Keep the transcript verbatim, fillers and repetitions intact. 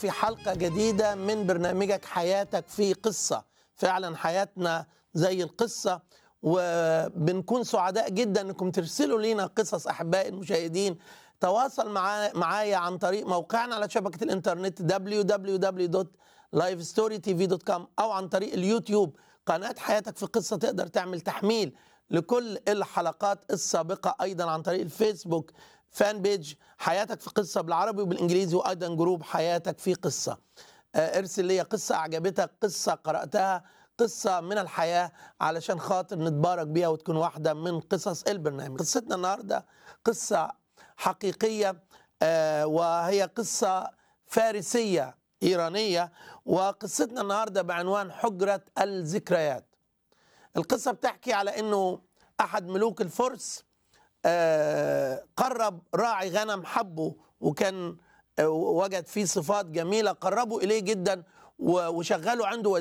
في حلقة جديدة من برنامجك حياتك في قصة. فعلا حياتنا زي القصة، وبنكون سعداء جدا انكم ترسلوا لنا قصص. احبائي المشاهدين، تواصل معا- معايا عن طريق موقعنا على شبكة الانترنت دبليو دبليو دبليو دوت لايف ستوري تي في دوت كوم او عن طريق اليوتيوب قناة حياتك في قصة. تقدر تعمل تحميل لكل الحلقات السابقة، ايضا عن طريق الفيسبوك فان بيج حياتك في قصة بالعربي وبالانجليزي، وايضا جروب حياتك في قصة. آه، ارسل لي قصة اعجبتك، قصة قرأتها، قصة من الحياة، علشان خاطر نتبارك بيها وتكون واحدة من قصص البرنامج. قصتنا النهاردة قصة حقيقية، آه، وهي قصة فارسية إيرانية، وقصتنا النهاردة بعنوان حجرة الذكريات. القصة بتحكي على أنه أحد ملوك الفرس آه، قرب راعي غنم حبه، وكان آه، وجد فيه صفات جميلة، قربوا إليه جدا و- وشغلوا عنده